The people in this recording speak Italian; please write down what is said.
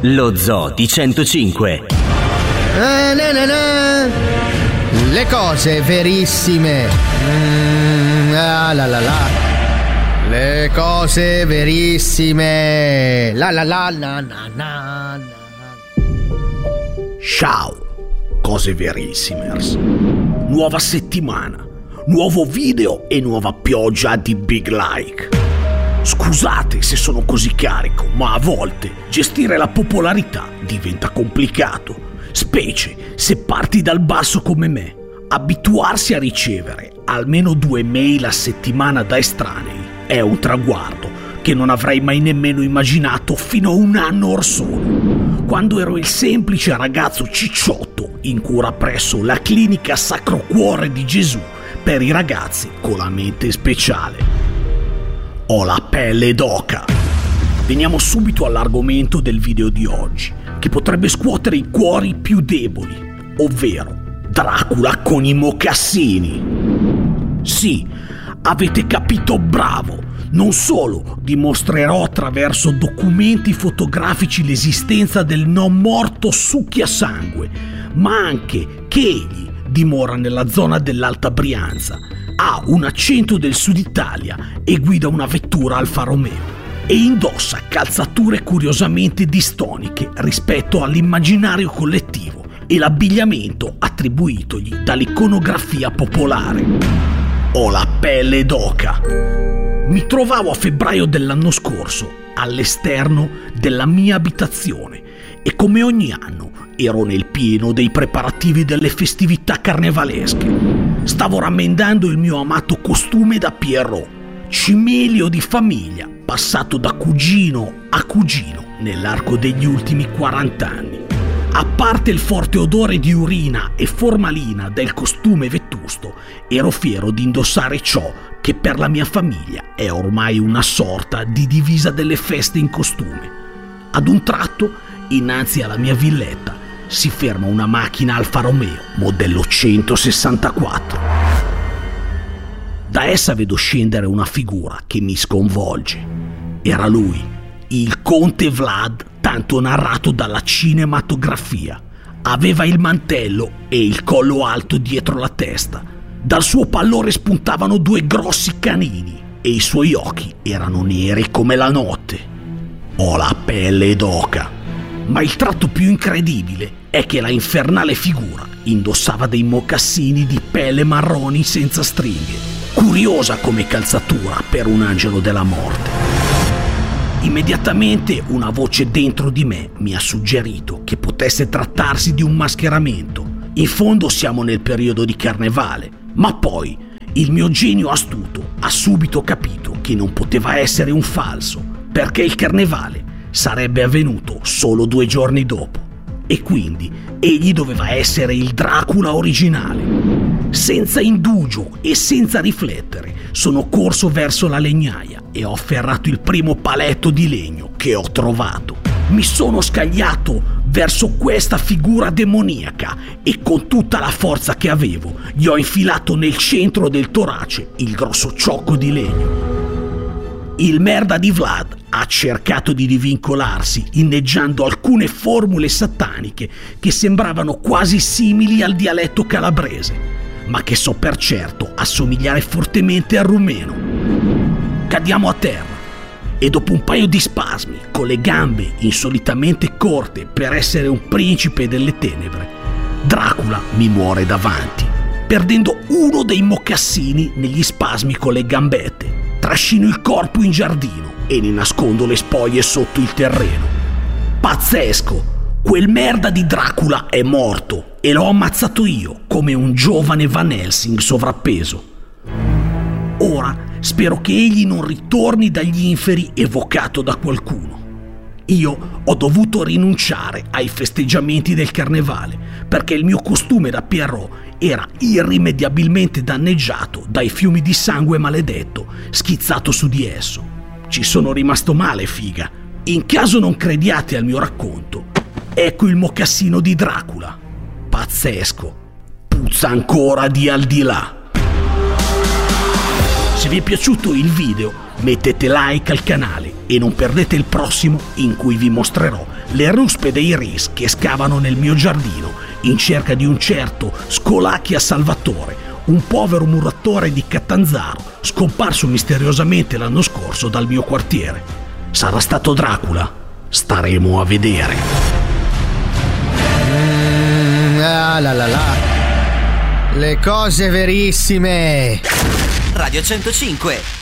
Lo Zoo di 105. Le cose verissime. Le cose verissime. Ciao, cose verissimers. Nuova settimana, nuovo video e nuova pioggia di big like. Scusate se sono così carico, ma a volte gestire la popolarità diventa complicato, specie se parti dal basso come me. Abituarsi a ricevere almeno 2 mail a settimana da estranei è un traguardo che non avrei mai nemmeno immaginato fino a 1 anno or sono, quando ero il semplice ragazzo cicciotto in cura presso la clinica Sacro Cuore di Gesù per i ragazzi con la mente speciale. Ho la pelle d'oca. Veniamo subito all'argomento del video di oggi, che potrebbe scuotere i cuori più deboli, ovvero Dracula con i mocassini. Sì, avete capito, bravo. Non solo dimostrerò attraverso documenti fotografici l'esistenza del non morto Succhiasangue, ma anche che egli dimora nella zona dell'Alta Brianza, ha un accento del Sud Italia e guida una vettura Alfa Romeo e indossa calzature curiosamente distoniche rispetto all'immaginario collettivo e l'abbigliamento attribuitogli dall'iconografia popolare. Ho la pelle d'oca. Mi trovavo a febbraio dell'anno scorso all'esterno della mia abitazione e come ogni anno ero nel pieno dei preparativi delle festività carnevalesche. Stavo rammendando il mio amato costume da Pierrot, cimelio di famiglia, passato da cugino a cugino nell'arco degli ultimi 40 anni. A parte il forte odore di urina e formalina del costume vetusto, ero fiero di indossare ciò che per la mia famiglia è ormai una sorta di divisa delle feste in costume. Ad un tratto, innanzi alla mia villetta, si ferma una macchina Alfa Romeo modello 164. Da essa vedo scendere una figura che mi sconvolge. Era lui, il conte Vlad, tanto narrato dalla cinematografia. Aveva il mantello e il collo alto dietro la testa. Dal suo pallore spuntavano 2 grossi canini e i suoi occhi erano neri come la notte. Ho la pelle d'oca. Ma il tratto più incredibile è che la infernale figura indossava dei mocassini di pelle marroni senza stringhe, curiosa come calzatura per un angelo della morte. Immediatamente una voce dentro di me mi ha suggerito che potesse trattarsi di un mascheramento. In fondo siamo nel periodo di carnevale, ma poi il mio genio astuto ha subito capito che non poteva essere un falso, perché il carnevale sarebbe avvenuto solo 2 giorni dopo e quindi egli doveva essere il Dracula originale. Senza indugio e senza riflettere sono corso verso la legnaia e ho afferrato il primo paletto di legno che ho trovato. Mi sono scagliato verso questa figura demoniaca e con tutta la forza che avevo gli ho infilato nel centro del torace il grosso ciocco di legno. Il merda di Vlad ha cercato di divincolarsi inneggiando alcune formule sataniche che sembravano quasi simili al dialetto calabrese, ma che so per certo assomigliare fortemente al rumeno. Cadiamo a terra e dopo un paio di spasmi, con le gambe insolitamente corte per essere un principe delle tenebre, Dracula mi muore davanti, perdendo uno dei mocassini negli spasmi con le gambette. Trascino il corpo in giardino e ne nascondo le spoglie sotto il terreno. Pazzesco! Quel merda di Dracula è morto e l'ho ammazzato io come un giovane Van Helsing sovrappeso. Ora spero che egli non ritorni dagli inferi evocato da qualcuno. Io ho dovuto rinunciare ai festeggiamenti del carnevale perché il mio costume da Pierrot era irrimediabilmente danneggiato dai fiumi di sangue maledetto schizzato su di esso. Ci sono rimasto male, figa. In caso non crediate al mio racconto, ecco il mocassino di Dracula. Pazzesco. Puzza ancora di al di là. Se vi è piaciuto il video, mettete like al canale E non perdete il prossimo, in cui vi mostrerò le ruspe dei Ris che scavano nel mio giardino in cerca di un certo Scolacchia Salvatore, un povero muratore di Catanzaro scomparso misteriosamente l'anno scorso dal mio quartiere. Sarà stato Dracula? Staremo a vedere. Le cose verissime. Radio 105.